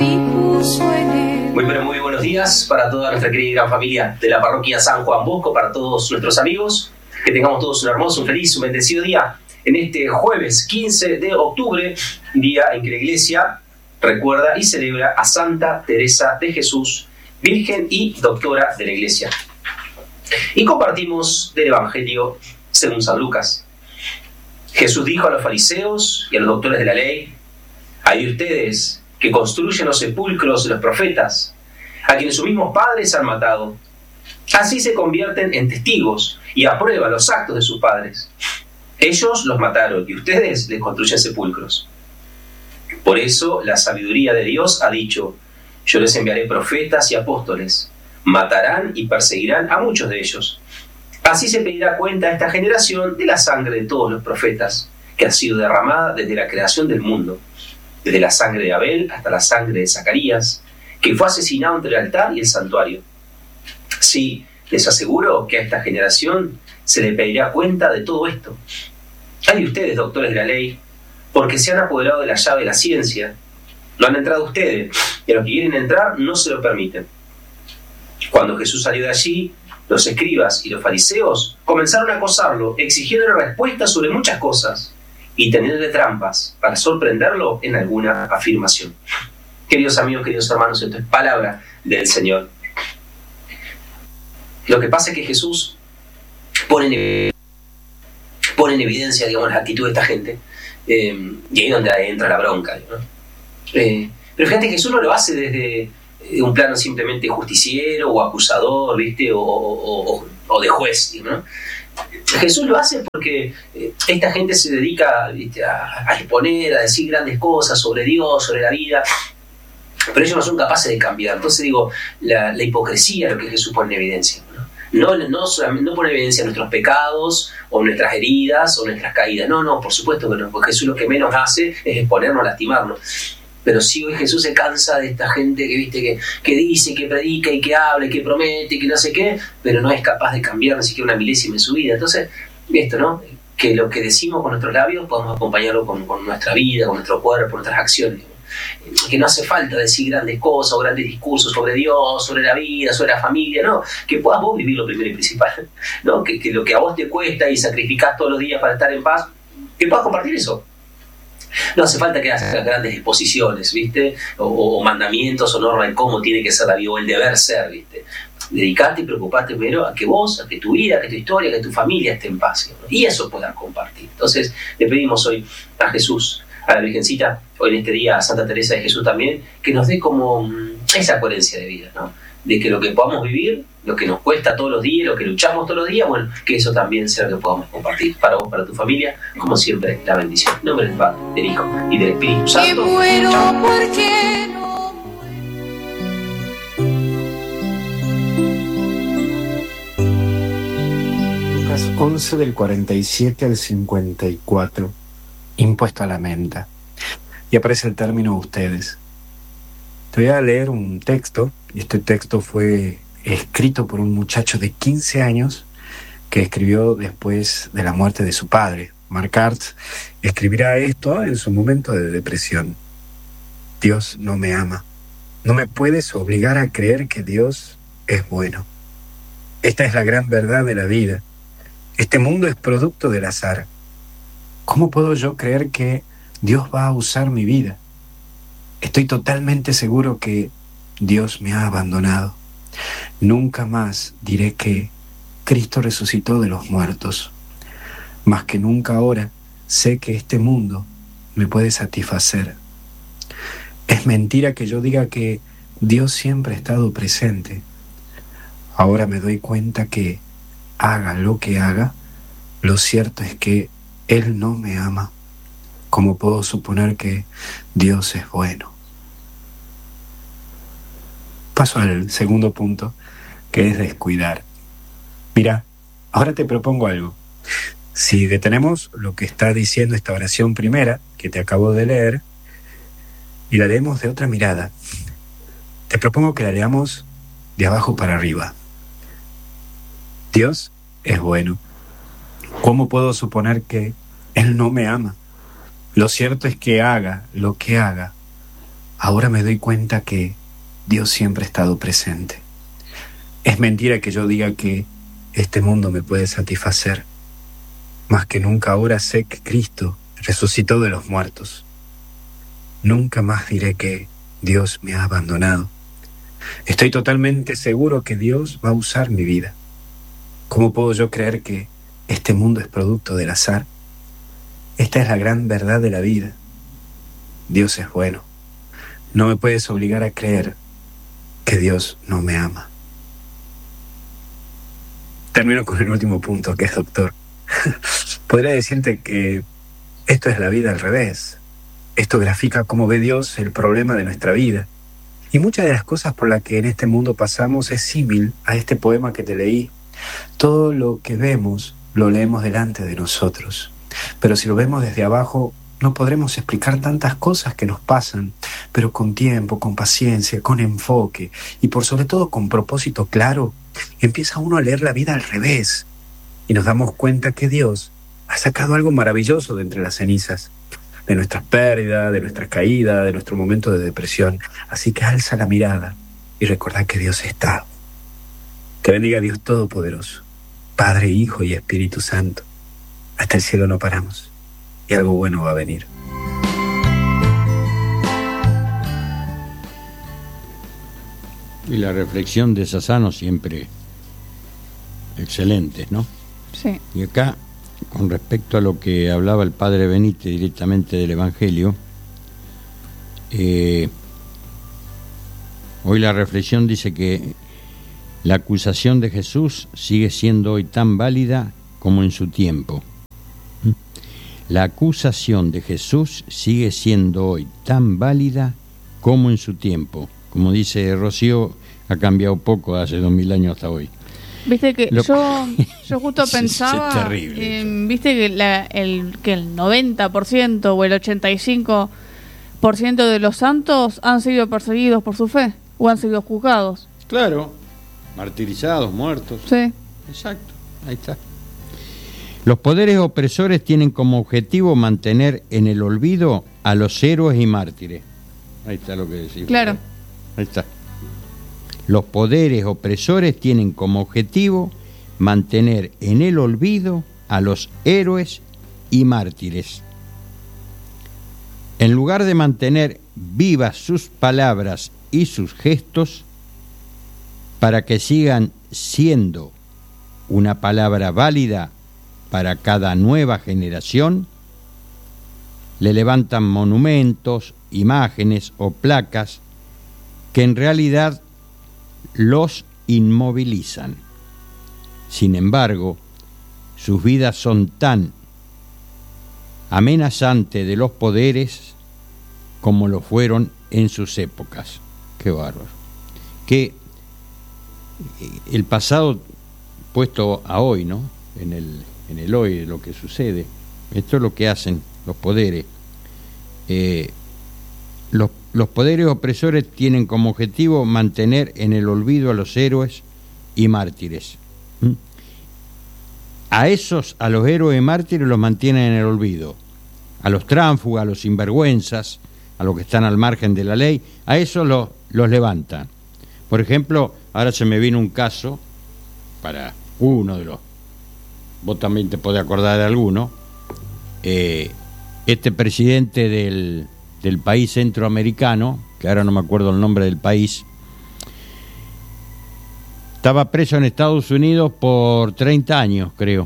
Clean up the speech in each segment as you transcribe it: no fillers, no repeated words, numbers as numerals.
Muy pero muy buenos días para toda nuestra querida y gran familia de la parroquia San Juan Bosco, para todos nuestros amigos, que tengamos todos un hermoso, un feliz, un bendecido día en este jueves 15 de octubre, día en que la Iglesia recuerda y celebra a Santa Teresa de Jesús, Virgen y Doctora de la Iglesia. Y compartimos del Evangelio según San Lucas. Jesús dijo a los fariseos y a los doctores de la ley: hay de ustedes que construyen los sepulcros de los profetas, a quienes sus mismos padres han matado. Así se convierten en testigos y aprueban los actos de sus padres. Ellos los mataron y ustedes les construyen sepulcros. Por eso la sabiduría de Dios ha dicho: yo les enviaré profetas y apóstoles, matarán y perseguirán a muchos de ellos. Así se pedirá cuenta a esta generación de la sangre de todos los profetas, que ha sido derramada desde la creación del mundo, desde la sangre de Abel hasta la sangre de Zacarías, que fue asesinado entre el altar y el santuario. Sí, les aseguro que a esta generación se le pedirá cuenta de todo esto. Hay de ustedes, doctores de la ley, porque se han apoderado de la llave de la ciencia. No han entrado ustedes, y a los que quieren entrar no se lo permiten. Cuando Jesús salió de allí, los escribas y los fariseos comenzaron a acosarlo, exigiéndole respuestas sobre muchas cosas y teniéndole trampas para sorprenderlo en alguna afirmación. Queridos amigos, queridos hermanos, esto es palabra del Señor. Lo que pasa es que Jesús pone en evidencia, digamos, la actitud de esta gente, y ahí es donde entra la bronca, ¿no? Pero fíjate que Jesús no lo hace desde un plano simplemente justiciero o acusador, ¿viste? O de juez, ¿no? Jesús lo hace porque esta gente se dedica, ¿viste?, a exponer, a decir grandes cosas sobre Dios, sobre la vida, pero ellos no son capaces de cambiar. Entonces digo, la hipocresía es lo que Jesús pone en evidencia, ¿no? No pone en evidencia nuestros pecados o nuestras heridas o nuestras caídas. No, por supuesto que no, porque Jesús lo que menos hace es exponernos, lastimarnos. Pero sí, hoy Jesús se cansa de esta gente que, ¿viste?, que dice, que predica y que habla y que promete y que no sé qué, pero no es capaz de cambiar ni siquiera una milésima en su vida. Entonces, esto, ¿no? Que lo que decimos con nuestros labios podemos acompañarlo con nuestra vida, con nuestro cuerpo, nuestras acciones. Que no hace falta decir grandes cosas o grandes discursos sobre Dios, sobre la vida, sobre la familia, no, que puedas vos vivir lo primero y principal, ¿no? Que lo que a vos te cuesta y sacrificás todos los días para estar en paz, que puedas compartir eso. No hace falta que hagas grandes exposiciones, ¿viste? O mandamientos o normas de cómo tiene que ser la vida o el deber ser, ¿viste? Dedicate y preocupate primero a que vos, a que tu vida, a que tu historia, a que tu familia esté en paz, ¿no? Y eso puedan compartir. Entonces le pedimos hoy a Jesús, a la Virgencita, hoy en este día a Santa Teresa de Jesús también, que nos dé como esa coherencia de vida, ¿no? De que lo que podamos vivir, lo que nos cuesta todos los días, lo que luchamos todos los días, bueno, que eso también sea lo que podamos compartir para vos, para tu familia, como siempre, la bendición. En nombre del Padre, del Hijo y del Espíritu Santo. Lucas 11 del 47 al 54, impuesto a la menta. Y aparece el término ustedes. Te voy a leer un texto, y este texto fue escrito por un muchacho de 15 años que escribió después de la muerte de su padre. Marcart escribirá esto en su momento de depresión. Dios no me ama. No me puedes obligar a creer que Dios es bueno. Esta es la gran verdad de la vida. Este mundo es producto del azar. ¿Cómo puedo yo creer que Dios va a usar mi vida? Estoy totalmente seguro que Dios me ha abandonado. Nunca más diré que Cristo resucitó de los muertos. Más que nunca ahora sé que este mundo me puede satisfacer. Es mentira que yo diga que Dios siempre ha estado presente. Ahora me doy cuenta que, haga lo que haga, lo cierto es que Él no me ama. ¿Cómo puedo suponer que Dios es bueno? Paso al segundo punto, que es descuidar. Mira, ahora te propongo algo. Si detenemos lo que está diciendo esta oración primera, que te acabo de leer, y la leemos de otra mirada, te propongo que la leamos de abajo para arriba. Dios es bueno. ¿Cómo puedo suponer que Él no me ama? Lo cierto es que haga lo que haga, ahora me doy cuenta que Dios siempre ha estado presente. Es mentira que yo diga que este mundo me puede satisfacer. Más que nunca ahora sé que Cristo resucitó de los muertos. Nunca más diré que Dios me ha abandonado. Estoy totalmente seguro que Dios va a usar mi vida. ¿Cómo puedo yo creer que este mundo es producto del azar? Esta es la gran verdad de la vida. Dios es bueno. No me puedes obligar a creer que Dios no me ama. Termino con el último punto, que es doctor. Podría decirte que esto es la vida al revés. Esto grafica cómo ve Dios el problema de nuestra vida. Y muchas de las cosas por las que en este mundo pasamos es símil a este poema que te leí. Todo lo que vemos lo leemos delante de nosotros. Pero si lo vemos desde abajo, no podremos explicar tantas cosas que nos pasan, pero con tiempo, con paciencia, con enfoque y por sobre todo con propósito claro, empieza uno a leer la vida al revés y nos damos cuenta que Dios ha sacado algo maravilloso de entre las cenizas, de nuestras pérdidas, de nuestras caídas, de nuestro momento de depresión. Así que alza la mirada y recordá que Dios está. Que bendiga a Dios Todopoderoso, Padre, Hijo y Espíritu Santo. Hasta el cielo no paramos y algo bueno va a venir. Y la reflexión de Sassano siempre excelente, ¿no? Sí. Y acá, con respecto a lo que hablaba el padre Benítez directamente del Evangelio, hoy la reflexión dice que la acusación de Jesús sigue siendo hoy tan válida como en su tiempo. La acusación de Jesús sigue siendo hoy tan válida como en su tiempo. Como dice Rocío, ha cambiado poco hace 2000 años hasta hoy. Viste que yo justo pensaba, es terrible. Viste que el 90% o el 85% de los santos han sido perseguidos por su fe o han sido juzgados. Claro, martirizados, muertos. Sí. Exacto, ahí está. Los poderes opresores tienen como objetivo mantener en el olvido a los héroes y mártires. Ahí está lo que decimos. Claro. Ahí está. Los poderes opresores tienen como objetivo mantener en el olvido a los héroes y mártires. En lugar de mantener vivas sus palabras y sus gestos para que sigan siendo una palabra válida para cada nueva generación, le levantan monumentos, imágenes o placas que en realidad los inmovilizan. Sin embargo, sus vidas son tan amenazantes de los poderes como lo fueron en sus épocas. Qué bárbaro. Que el pasado puesto a hoy, ¿no? En el hoy, lo que sucede. Esto es lo que hacen los poderes. Los poderes opresores tienen como objetivo mantener en el olvido a los héroes y mártires. A los héroes y mártires los mantienen en el olvido. A los tránsfugas, a los sinvergüenzas, a los que están al margen de la ley, a esos los levantan. Por ejemplo, ahora se me vino un caso, para uno de los, vos también te podés acordar de alguno, este presidente del país centroamericano, que ahora no me acuerdo el nombre del país, estaba preso en Estados Unidos por 30 años, creo,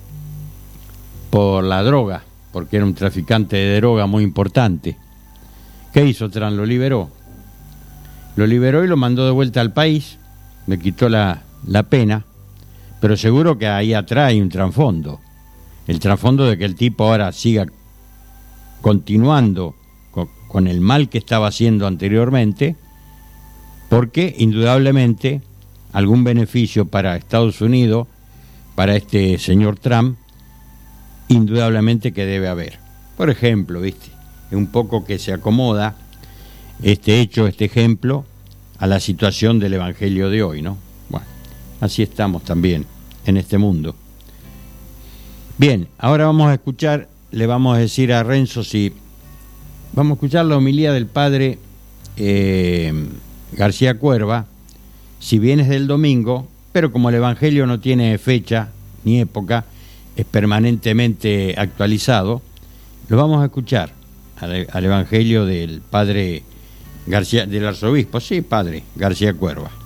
por la droga, porque era un traficante de droga muy importante. ¿Qué hizo Trump? Lo liberó y lo mandó de vuelta al país, le quitó la pena, pero seguro que ahí atrás hay un trasfondo, el trasfondo de que el tipo ahora siga continuando con el mal que estaba haciendo anteriormente, porque indudablemente algún beneficio para Estados Unidos, para este señor Trump, indudablemente que debe haber. Por ejemplo, ¿viste? Es un poco que se acomoda este hecho, este ejemplo, a la situación del Evangelio de hoy, ¿no? Bueno, así estamos también en este mundo. Bien, ahora vamos a escuchar, le vamos a decir a Renzo si... Vamos a escuchar la homilía del padre García Cuerva, si bien es del domingo, pero como el Evangelio no tiene fecha ni época, es permanentemente actualizado, lo vamos a escuchar al Evangelio del padre García, del arzobispo, sí, padre García Cuerva.